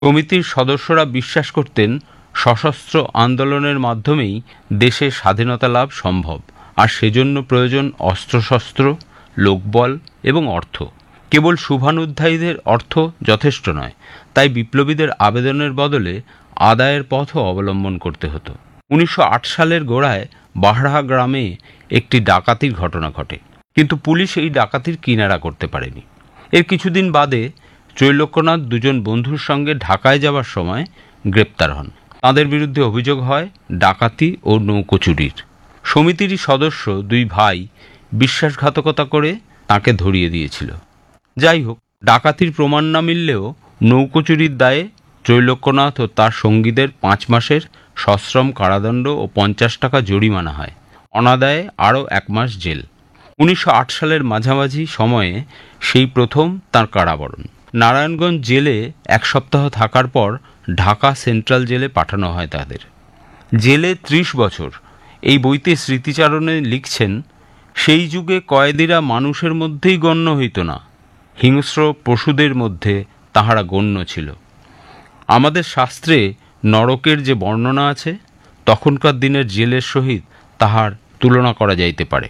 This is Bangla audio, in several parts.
সমিতির সদস্যরা বিশ্বাস করতেন সশস্ত্র আন্দোলনের মাধ্যমেই দেশের স্বাধীনতা লাভ সম্ভব, আর সেজন্য প্রয়োজন অস্ত্রশস্ত্র, লোকবল এবং অর্থ। কেবল শুভানুধ্যায়ীদের অর্থ যথেষ্ট নয়, তাই বিপ্লবীদের আবেদনের বদলে আদায়ের পথও অবলম্বন করতে হতো। 1908 সালের গোড়ায় বাহড়া গ্রামে একটি ডাকাতির ঘটনা ঘটে, কিন্তু পুলিশ এই ডাকাতির কিনারা করতে পারেনি। এর কিছুদিন বাদে ত্রৈলোক্যনাথ দুজন বন্ধুর সঙ্গে ঢাকায় যাওয়ার সময় গ্রেপ্তার হন। তাঁদের বিরুদ্ধে অভিযোগ হয় ডাকাতি ও নৌকো চুরির। সমিতিরই সদস্য দুই ভাই বিশ্বাসঘাতকতা করে তাঁকে ধরিয়ে দিয়েছিল। যাই হোক, ডাকাতির প্রমাণ না মিললেও নৌকো চুরির দায়ে ত্রৈলোক্যনাথ ও তার সঙ্গীদের 5 মাসের সশ্রম কারাদণ্ড ও 50 টাকা জরিমানা হয়। অনাদায়ে আরও 1 মাস জেল। 1908 সালের মাঝামাঝি সময়ে সেই প্রথম তাঁর কারাবরণ। নারায়ণগঞ্জ জেলে 1 সপ্তাহ থাকার পর ঢাকা সেন্ট্রাল জেলে পাঠানো হয় তাদের। জেলে 30 বছর। এই বইতে স্মৃতিচারণে লিখছেন, সেই যুগে কয়েদিরা মানুষের মধ্যেই গণ্য হইত না, হিংস্র পশুদের মধ্যে তাহারা গণ্য ছিল। আমাদের শাস্ত্রে নরকের যে বর্ণনা আছে, তখনকার দিনের জেলের সহিত তাহার তুলনা করা যাইতে পারে।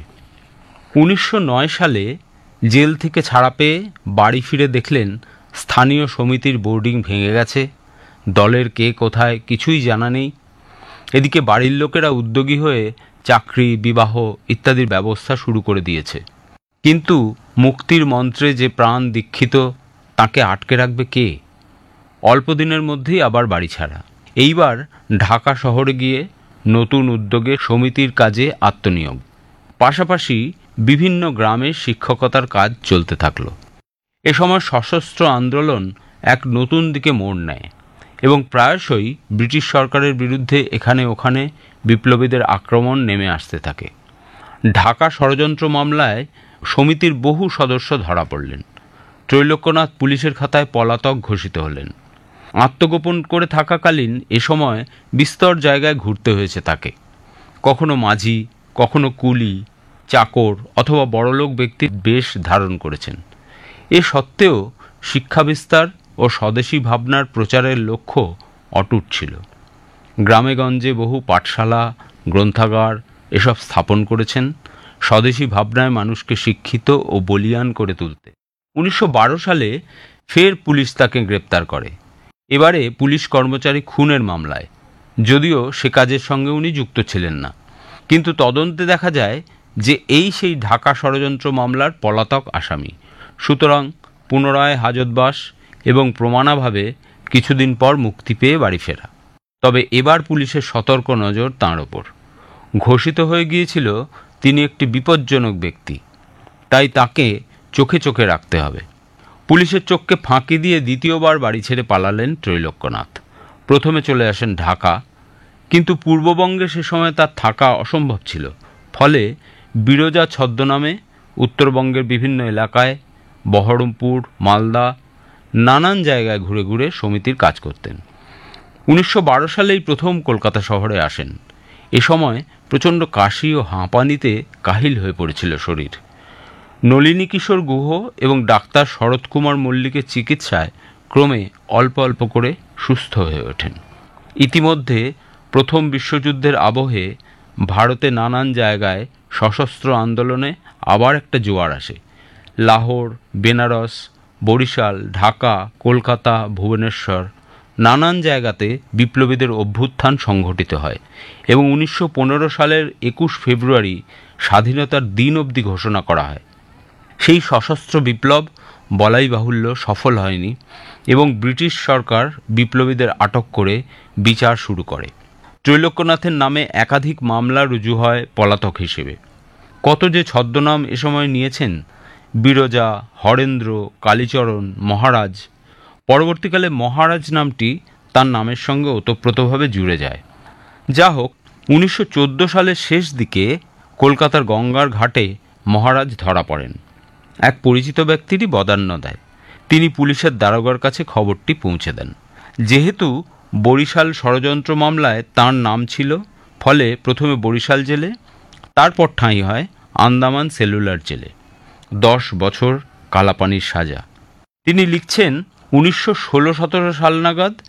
1909 সালে জেল থেকে ছাড়া পেয়ে বাড়ি ফিরে দেখলেন স্থানীয় সমিতির বোর্ডিং ভেঙে গেছে, দলের কে কোথায় কিছুই জানা নেই। এদিকে বাড়ির লোকেরা উদ্যোগী হয়ে চাকরি, বিবাহ ইত্যাদির ব্যবস্থা শুরু করে দিয়েছে। কিন্তু মুক্তির মন্ত্রে যে প্রাণ দীক্ষিত, তাকে আটকে রাখবে কে? অল্প দিনের মধ্যেই আবার বাড়ি ছাড়া। এইবার ঢাকা শহরে গিয়ে নতুন উদ্যোগে সমিতির কাজে আত্মনিয়োগ। পাশাপাশি বিভিন্ন গ্রামে শিক্ষকতার কাজ চলতে থাকল। এ সময় সশস্ত্র আন্দোলন এক নতুন দিকে মোড় নেয় এবং প্রায়শই ব্রিটিশ সরকারের বিরুদ্ধে এখানে ওখানে বিপ্লবীদের আক্রমণ নেমে আসতে থাকে। ঢাকা ষড়যন্ত্র মামলায় সমিতির বহু সদস্য ধরা পড়লেন। ত্রৈলোক্যনাথ পুলিশের খাতায় পলাতক ঘোষিত হলেন। আত্মগোপন করে থাকাকালীন এ সময় বিস্তর জায়গায় ঘুরতে হয়েছে তাকে। কখনো মাঝি, কখনো কুলি, চাকর অথবা বড়লোক ব্যক্তির বেশ ধারণ করেছেন। এ সত্ত্বেও শিক্ষা বিস্তার ও স্বদেশী ভাবনার প্রচারের লক্ষ্য অটুট ছিল। গ্রামেগঞ্জে বহু পাঠশালা, গ্রন্থাগার এসব স্থাপন করেছেন স্বদেশী ভাবনায় মানুষকে শিক্ষিত ও বলীয়ান করে তুলতে। 1912 সালে ফের পুলিশ তাকে গ্রেপ্তার করে, এবারে পুলিশ কর্মচারী খুনের মামলায়। যদিও সে কাজের সঙ্গে উনি যুক্ত ছিলেন না, কিন্তু তদন্তে দেখা যায় যে এই সেই ঢাকা ষড়যন্ত্র মামলার পলাতক আসামি। সুতরাং পুনরায় হাজতবাস এবং প্রমাণাভাবে কিছুদিন পর মুক্তি পেয়ে বাড়ি ফেরা। তবে এবার পুলিশের সতর্ক নজর তাঁর ওপর। ঘোষিত হয়ে গিয়েছিল তিনি একটি বিপজ্জনক ব্যক্তি, তাই তাকে চোখে চোখে রাখতে হবে। পুলিশের চোখকে ফাঁকি দিয়ে দ্বিতীয়বার বাড়ি ছেড়ে পালালেন ত্রৈলোক্যনাথ। প্রথমে চলে আসেন ঢাকা, কিন্তু পূর্ববঙ্গে সে সময় তার থাকা অসম্ভব ছিল। ফলে বিরজা ছদ্মনামে উত্তরবঙ্গের বিভিন্ন এলাকায়, বহরমপুর, মালদা, নানান জায়গায় ঘুরে ঘুরে সমিতির কাজ করতেন। 1912 সালেই প্রথম কলকাতা শহরে আসেন। এ সময় প্রচণ্ড কাশি ও হাঁপানিতে কাহিল হয়ে পড়েছিল শরীর। নলিনী কিশোর গুহ এবং ডাক্তার শরৎ কুমার মল্লিকের চিকিৎসায় ক্রমে অল্প অল্প করে সুস্থ হয়ে ওঠেন। ইতিমধ্যে প্রথম বিশ্বযুদ্ধের আবহে ভারতে নানান জায়গায় সশস্ত্র আন্দোলনে আবার একটা জোয়ার আসে। লাহোর, বেনারস, বরিশাল, ঢাকা, কলকাতা, ভুবনেশ্বর নানান জায়গাতে বিপ্লবীদের অভ্যুত্থান সংঘটিত হয় এবং 1915 সালের 21 ফেব্রুয়ারি স্বাধীনতার দিন অবধি ঘোষণা করা হয়। সেই সশস্ত্র বিপ্লব বলাই বাহুল্য সফল হয়নি এবং ব্রিটিশ সরকার বিপ্লবীদের আটক করে বিচার শুরু করে। ত্রৈলোক্যনাথের নামে একাধিক মামলা রুজু হয় পলাতক হিসেবে। কত যে ছদ্মনাম এ সময় নিয়েছেন, বিরজা, হরেন্দ্র, কালীচরণ, মহারাজ। পরবর্তীকালে মহারাজ নামটি তার নামের সঙ্গে ওতপ্রোতভাবে জুড়ে যায়। যা হোক, 1914 সালের শেষ দিকে কলকাতার গঙ্গার ঘাটে মহারাজ ধরা পড়েন। এক পরিচিত ব্যক্তিরই বদান্য দেয়। তিনি পুলিশের দারোগার কাছে খবরটি পৌঁছে দেন। যেহেতু বরিশাল ষড়যন্ত্র মামলায় তাঁর নাম ছিল, ফলে প্রথমে বরিশাল জেলে, তারপর ঠাঁই হয় আন্দামান সেলুলার জেলে। 10 বছর কালাপানির সাজা। তিনি লিখছেন, 1916-17 সাল নাগাদ